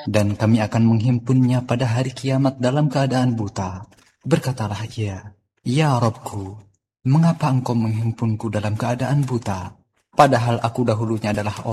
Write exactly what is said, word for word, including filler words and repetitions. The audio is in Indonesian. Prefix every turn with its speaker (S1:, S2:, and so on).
S1: dan kami akan menghimpunnya pada hari kiamat dalam keadaan buta. Berkatalah ia, Ya Robku, mengapa engkau menghimpunku dalam keadaan buta? Padahal aku dahulunya adalah